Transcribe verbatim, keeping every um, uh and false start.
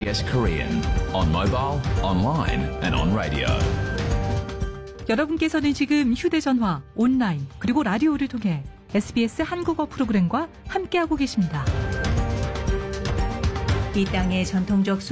에스비에스 Korean on mobile, online and on radio. 여러분께서는 지금 휴대전화, 온라인, 그리고 라디오를 통해 에스비에스 한국어 프로그램과 함께하고 계십니다. 이 땅의 전통적